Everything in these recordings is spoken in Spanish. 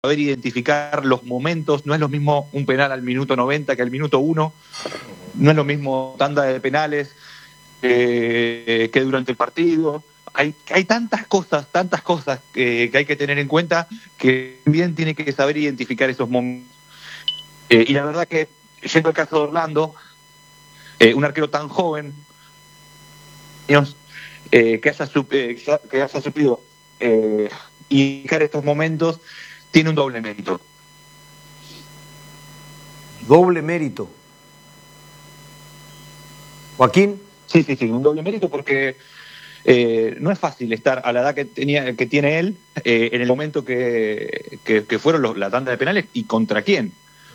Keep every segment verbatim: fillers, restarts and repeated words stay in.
saber identificar los momentos. No es lo mismo un penal al minuto noventa que al minuto uno. No es lo mismo tanda de penales eh, que durante el partido. Hay, hay tantas cosas, tantas cosas que, que hay que tener en cuenta, que también tiene que saber identificar esos momentos. Eh, y la verdad que, yendo al caso de Orlando, eh, un arquero tan joven, eh, que haya, eh, que haya supido eh, identificar estos momentos, tiene un doble mérito. Doble mérito. Joaquín. Sí, sí, sí, un doble mérito porque eh, no es fácil estar a la edad que tenía que tiene él eh, en el momento que, que, que fueron los, la tanda de penales y contra quién.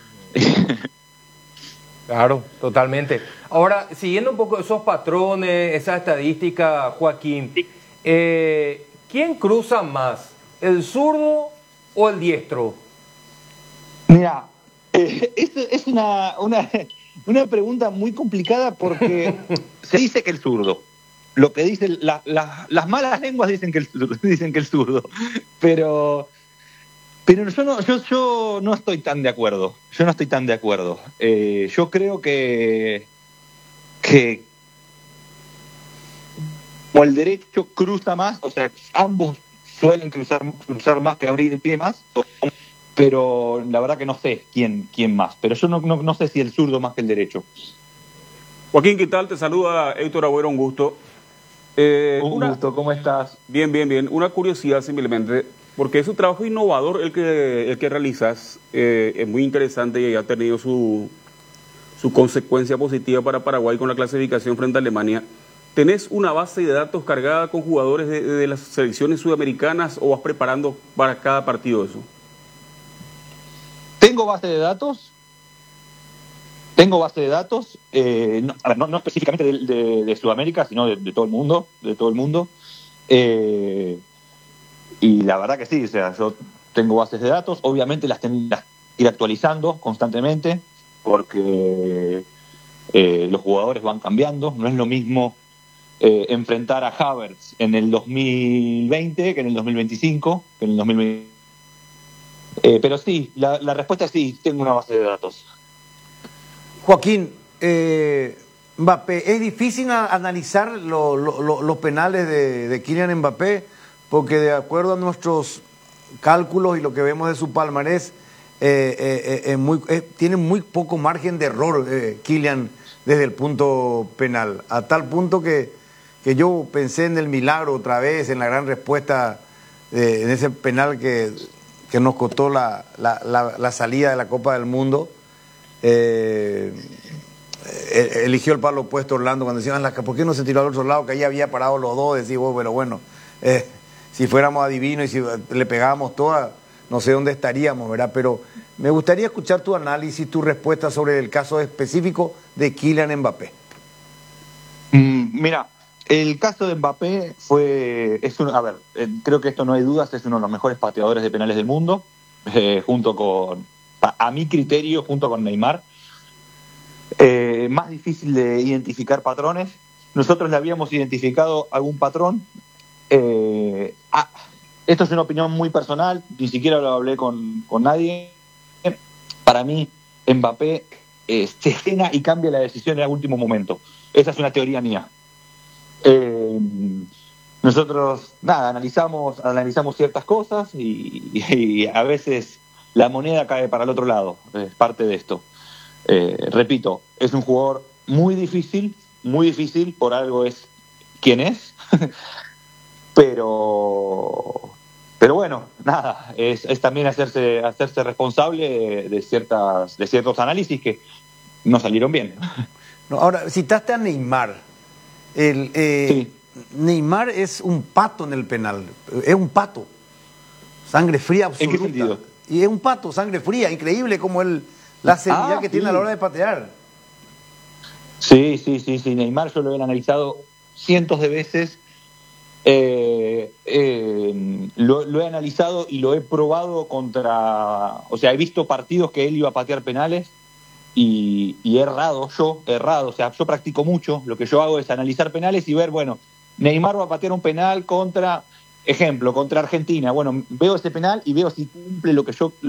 Claro, totalmente. Ahora, siguiendo un poco esos patrones, esa estadística, Joaquín, eh, ¿quién cruza más, el zurdo o el diestro? Mira, eh, es, es una, una, una pregunta muy complicada porque se dice que el zurdo. Lo que dicen la, la, las malas lenguas dicen que el dicen que el zurdo, pero pero yo no yo yo no estoy tan de acuerdo. Yo no estoy tan de acuerdo. Eh, yo creo que que como el derecho cruza más, o sea, ambos suelen cruzar cruzar más que abrir el pie más, pero la verdad que no sé quién quién más. Pero yo no no, no sé si el zurdo más que el derecho. Joaquín, ¿qué tal? Te saluda Héctor Agüero, un gusto. Eh, un una... gusto, ¿cómo estás? Bien, bien, bien. Una curiosidad simplemente, porque es un trabajo innovador el que, el que realizas, eh, es muy interesante y ha tenido su, su consecuencia positiva para Paraguay con la clasificación frente a Alemania. ¿Tenés una base de datos cargada con jugadores de, de las selecciones sudamericanas o vas preparando para cada partido eso? Tengo base de datos. Tengo base de datos, eh, no, a ver, no, no específicamente de, de, de Sudamérica, sino de, de todo el mundo, de todo el mundo. Eh, y la verdad que sí, o sea, yo tengo bases de datos, obviamente las tengo que ir actualizando constantemente, porque eh, los jugadores van cambiando. No es lo mismo eh, enfrentar a Havertz en el dos mil veinte que en el dos mil veinticinco, que en el dos mil veinte. Eh, pero sí, la, la respuesta es sí, tengo una base de datos. Joaquín, eh, Mbappé, es difícil analizar lo, lo, lo, los penales de, de Kylian Mbappé, porque de acuerdo a nuestros cálculos y lo que vemos de su palmarés, eh, eh, eh, muy, eh, tiene muy poco margen de error eh, Kylian desde el punto penal, a tal punto que, que yo pensé en el milagro otra vez, en la gran respuesta, eh, en ese penal que, que nos costó la, la, la, la salida de la Copa del Mundo. Eh, eligió el palo opuesto Orlando cuando decían, ¿por qué no se tiró al otro lado? Que ahí había parado los dos. Decís, vos, bueno, bueno, eh, si fuéramos adivinos y si le pegábamos todas, no sé dónde estaríamos, ¿verdad? Pero me gustaría escuchar tu análisis, tu respuesta sobre el caso específico de Kylian Mbappé. Mm, mira, el caso de Mbappé fue, es un, a ver, eh, creo que esto no hay dudas, es uno de los mejores pateadores de penales del mundo, eh, junto con a mi criterio, junto con Neymar. Eh, más difícil de identificar patrones. Nosotros le habíamos identificado algún patrón. Eh, ah, esto es una opinión muy personal, ni siquiera lo hablé con, con nadie. Para mí, Mbappé eh, se frena y cambia la decisión en el último momento. Esa es una teoría mía. Eh, nosotros, nada, analizamos, analizamos ciertas cosas y, y a veces la moneda cae para el otro lado, es parte de esto. Eh, repito, es un jugador muy difícil, muy difícil, por algo es quien es, pero pero bueno, nada, es, es también hacerse hacerse responsable de, de ciertas de ciertos análisis que no salieron bien. No, ahora, citaste a Neymar. El, eh, sí. Neymar es un pato en el penal, es un pato, sangre fría absoluta. ¿En qué sentido? Y es un pato, sangre fría, increíble como él, la seguridad ah, que sí. tiene a la hora de patear. Sí, sí, sí, sí, Neymar yo lo he analizado cientos de veces, eh, eh, lo, lo he analizado y lo he probado contra, o sea, he visto partidos que él iba a patear penales y, y he errado, yo he errado, o sea, yo practico mucho, lo que yo hago es analizar penales y ver, bueno, Neymar va a patear un penal contra ejemplo, contra Argentina, bueno, veo ese penal y veo si cumple lo que yo